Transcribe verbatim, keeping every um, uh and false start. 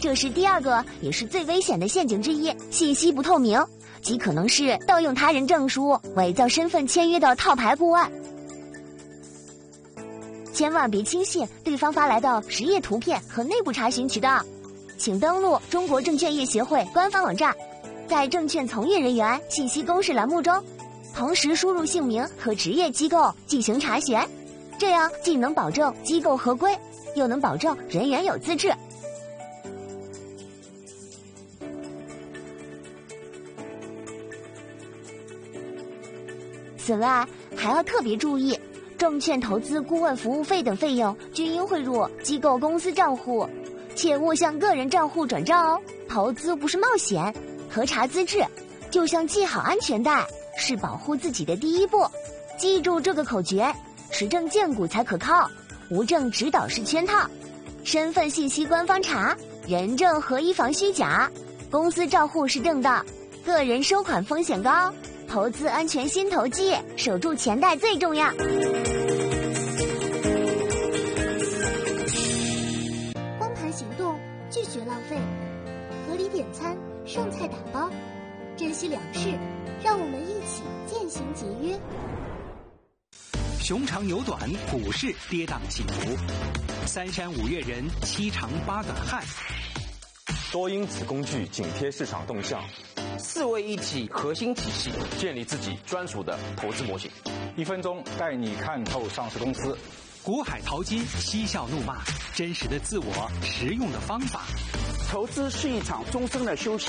这是第二个也是最危险的陷阱之一，信息不透明，极可能是盗用他人证书、伪造身份签约的套牌顾问。千万别轻信对方发来的实业图片和内部查询渠道，请登录中国证券业协会官方网站，在证券从业人员信息公示栏目中，同时输入姓名和职业机构进行查询，这样既能保证机构合规，又能保证人员有资质。此外，还要特别注意，证券投资顾问服务费等费用均应汇入机构公司账户，切勿向个人账户转账哦。投资不是冒险，核查资质就像系好安全带，是保护自己的第一步。记住这个口诀，持证荐股才可靠，无证指导是圈套。身份信息官方查，人证合一防虚假，公司账户是正的，个人收款风险高，投资安全先投机，守住钱袋最重要。 光盘行动，拒绝浪费，合理点餐，剩菜打包，珍惜粮食，让我们一起渐行节约。 熊长牛短，股市跌宕起伏，三山五岳人，七长八短汉。 多因此工具紧贴市场动向， 四位一体核心体系， 建立自己专属的投资模型。 一分钟带你看透上市公司。 股海淘金，嬉笑怒骂，真实的自我，实用的方法。 投资是一场终身的修行。